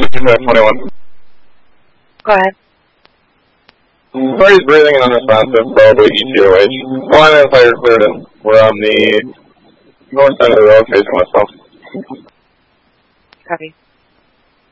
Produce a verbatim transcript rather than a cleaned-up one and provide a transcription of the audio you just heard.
twenty-one. Go ahead. Party's breathing and unresponsive, probably E T O H. Line and fire cleared in. We're on the north side of the road facing west south. Copy.